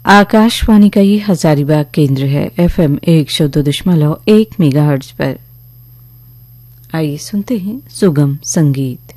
आकाशवाणी का ये हजारीबाग केंद्र है FM 102.1 मेगाहर्ट्ज पर। आइए सुनते हैं सुगम संगीत।